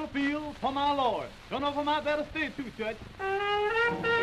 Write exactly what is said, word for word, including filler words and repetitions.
on the field for my Lord. Don't know if I might better stay too, Judge.